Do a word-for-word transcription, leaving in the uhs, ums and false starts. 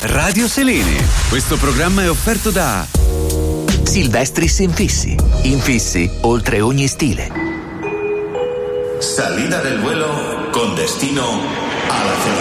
Radio Selene. Questo programma è offerto da Silvestris Infissi. Infissi oltre ogni stile. Salida del vuelo con destino a la felicidad.